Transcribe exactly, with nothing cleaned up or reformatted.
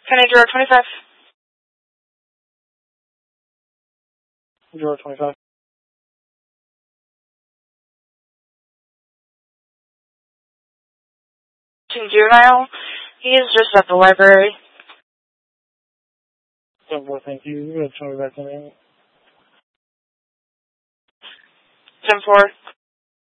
Can I draw twenty-five? Drawer twenty-five. Juvenile. He is just at the library. ten four, thank you. You're going to tell me back to me. ten four.